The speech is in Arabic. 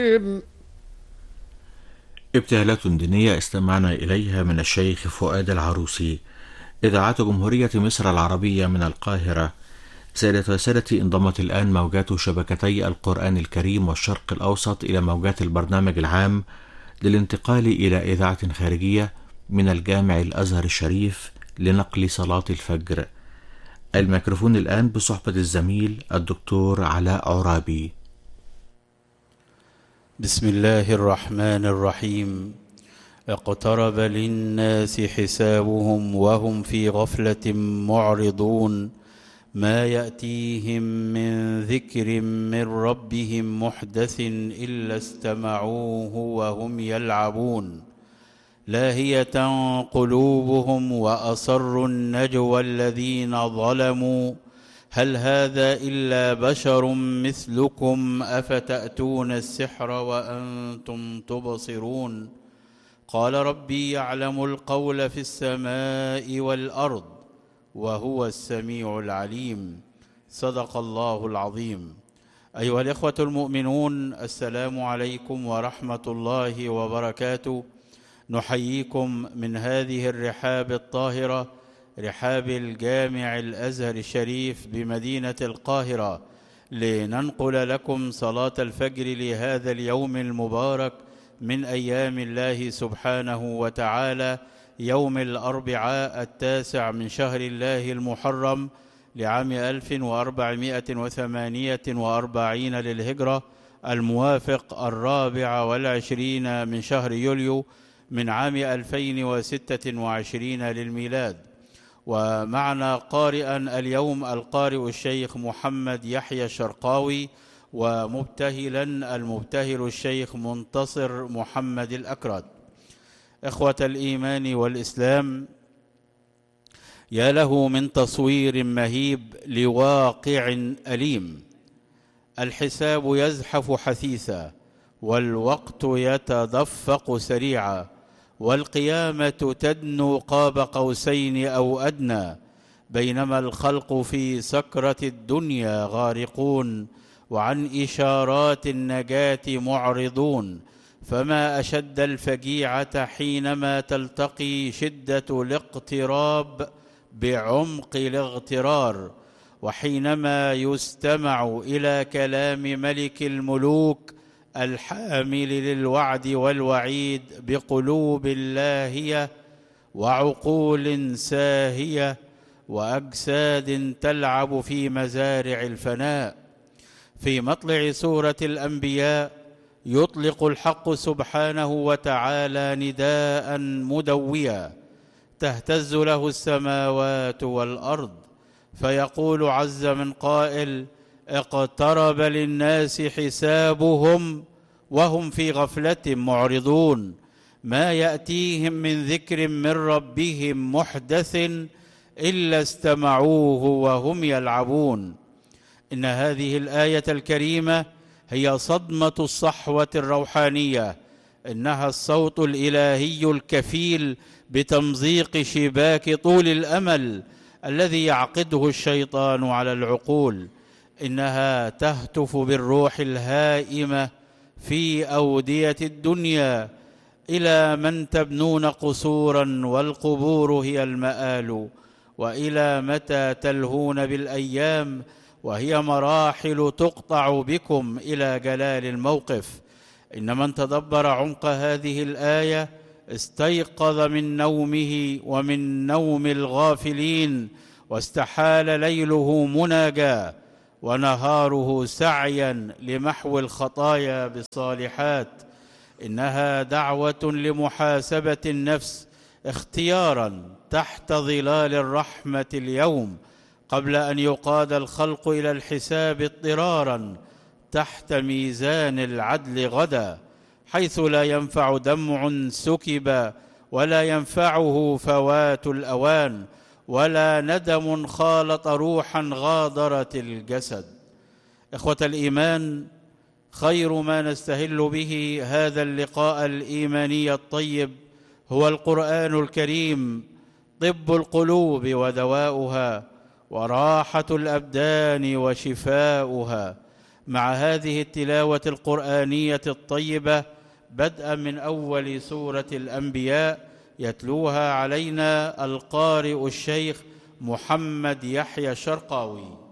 ابتهالات دينية استمعنا إليها من الشيخ فؤاد العروسي. إذاعة جمهورية مصر العربية من القاهرة. سادة وسادتي، انضمت الآن موجات شبكتي القرآن الكريم والشرق الأوسط إلى موجات البرنامج العام للانتقال إلى إذاعة خارجية من الجامع الأزهر الشريف لنقل صلاة الفجر. الميكروفون الآن بصحبة الزميل الدكتور علاء عرابي. بسم الله الرحمن الرحيم. اقترب للناس حسابهم وهم في غفلة معرضون ما يأتيهم من ذكر من ربهم محدث إلا استمعوه وهم يلعبون لاهية قلوبهم وأصروا النجوى الذين ظلموا هل هذا إلا بشر مثلكم أفتأتون السحر وأنتم تبصرون قال ربي يعلم القول في السماء والأرض وهو السميع العليم. صدق الله العظيم. أيها الإخوة المؤمنون، السلام عليكم ورحمة الله وبركاته. نحييكم من هذه الرحاب الطاهرة، رحاب الجامع الأزهر الشريف بمدينة القاهرة، لننقل لكم صلاة الفجر لهذا اليوم المبارك من أيام الله سبحانه وتعالى، يوم الأربعاء 9 من شهر الله المحرم لعام 1448 للهجرة، الموافق 24 من شهر يوليو من عام 2026 للميلاد. ومعنا قارئا اليوم القارئ الشيخ محمد يحيى الشرقاوي، ومبتهلا المبتهل الشيخ منتصر محمد الأكرد. إخوة الإيمان والإسلام، يا له من تصوير مهيب لواقع أليم. الحساب يزحف حثيثا، والوقت يتدفق سريعا، والقيامة تدنو قاب قوسين أو أدنى، بينما الخلق في سكرة الدنيا غارقون، وعن إشارات النجاة معرضون. فما أشد الفجيعة حينما تلتقي شدة الاقتراب بعمق الاغترار، وحينما يستمع إلى كلام ملك الملوك الحامل للوعد والوعيد بقلوب لاهية وعقول ساهية وأجساد تلعب في مزارع الفناء. في مطلع سورة الأنبياء يطلق الحق سبحانه وتعالى نداء مدويا تهتز له السماوات والأرض، فيقول عز من قائل: اقترب للناس حسابهم وهم في غفلة معرضون ما يأتيهم من ذكر من ربهم محدث إلا استمعوه وهم يلعبون. إن هذه الآية الكريمة هي صدمة الصحوة الروحانية، إنها الصوت الإلهي الكفيل بتمزيق شباك طول الأمل الذي يعقده الشيطان على العقول. إنها تهتف بالروح الهائمة في أودية الدنيا: إلى من تبنون قصورا والقبور هي المآل، وإلى متى تلهون بالأيام وهي مراحل تقطع بكم إلى جلال الموقف. إن من تدبر عمق هذه الآية استيقظ من نومه ومن نوم الغافلين، واستحال ليله مناجاة ونهاره سعيا لمحو الخطايا بالصالحات. إنها دعوة لمحاسبة النفس اختيارا تحت ظلال الرحمة اليوم، قبل أن يقاد الخلق إلى الحساب اضطرارا تحت ميزان العدل غدا، حيث لا ينفع دمع سكب ولا ينفعه فوات الأوان، ولا ندم خالط روحا غادرت الجسد. إخوة الإيمان، خير ما نستهل به هذا اللقاء الإيماني الطيب هو القرآن الكريم، طب القلوب ودواؤها، وراحة الأبدان وشفاؤها. مع هذه التلاوة القرآنية الطيبة بدءا من أول سورة الأنبياء يتلوها علينا القارئ الشيخ محمد يحيى الشرقاوي.